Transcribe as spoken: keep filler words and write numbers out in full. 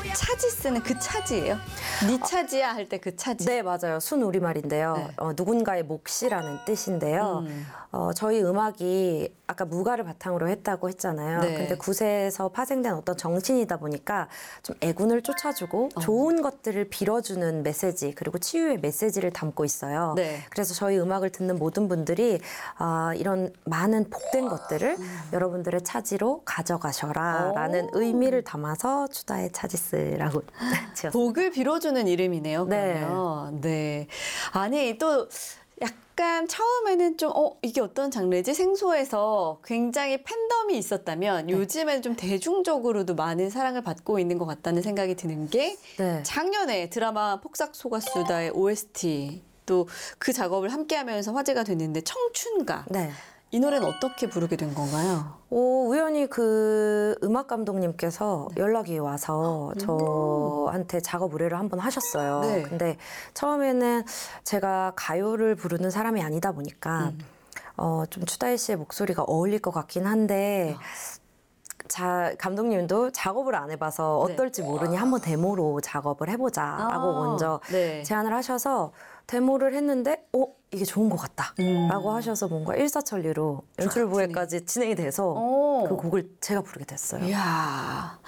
차지 쓰는 그 차지예요? 네 차지야 할 때 그 차지. 네, 맞아요. 순 우리말인데요. 네. 어, 누군가의 몫이라는 뜻인데요. 음. 어, 저희 음악이 아까 무가를 바탕으로 했다고 했잖아요. 네. 근데 굿에서 파생된 어떤 정신이다 보니까 좀 애군을 쫓아주고 어. 좋은 것들을 빌어주는 메시지 그리고 치유의 메시지를 담고 있어요. 네. 그래서 저희 음악을 듣는 모든 분들이 아, 이런 많은 복된 것들을 음. 여러분들의 차지로 가져가셔라라는 오. 의미를 담아서 추다의 차지스라고 지었습니다. 복을 빌어주는 이름이네요. 네. 그러면. 네. 아니 또 약간 처음에는 좀 어 이게 어떤 장르지 생소해서 굉장히 팬덤이 있었다면 네. 요즘에는 좀 대중적으로도 많은 사랑을 받고 있는 것 같다는 생각이 드는 게 네. 작년에 드라마 폭삭소가수다의 오에스티 또 그 작업을 함께하면서 화제가 됐는데 청춘가. 네. 이 노래는 어떻게 부르게 된 건가요? 오, 우연히 그 음악 감독님께서 연락이 와서 저한테 작업 의뢰를 한번 하셨어요. 네. 근데 처음에는 제가 가요를 부르는 사람이 아니다 보니까 음. 어, 좀 추다혜 씨의 목소리가 어울릴 것 같긴 한데 자, 감독님도 작업을 안 해봐서 네. 어떨지 모르니 한번 데모로 작업을 해보자라고 아, 먼저 네. 제안을 하셔서 데모를 했는데 어? 이게 좋은 것 같다 음. 라고 하셔서 뭔가 일사천리로 연출부에까지 진행이 돼서 오. 그 곡을 제가 부르게 됐어요. 이야.